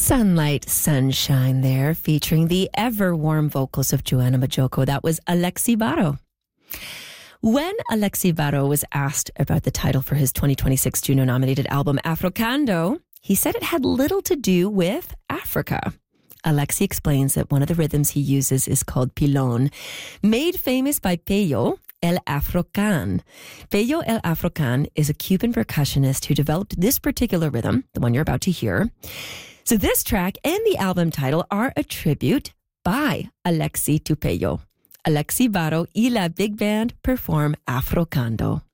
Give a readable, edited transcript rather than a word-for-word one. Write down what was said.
Sunlight, Sunshine there, featuring the ever-warm vocals of Joanna Majoko. That was Alexi Baro. When Alexi Baro was asked about the title for his 2026 Juno-nominated album Africando, he said it had little to do with Africa. Alexi explains that one of the rhythms he uses is called pilon, made famous by Pello El Afrocan. Pello El Afrocan is a Cuban percussionist who developed this particular rhythm, the one you're about to hear. So this track and the album title are a tribute by Alexi to Pello. Alexi Baro y La Big Band perform Africando.